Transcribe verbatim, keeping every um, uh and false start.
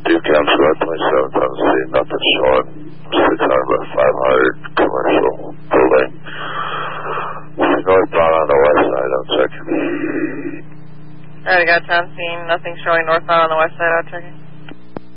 Duke County Squad twenty-seven thousand C, nothing showing. six hundred by five hundred commercial building. Northbound on the west side, I'm checking. Alright, I got John scene, nothing showing northbound on the west side, I'm checking.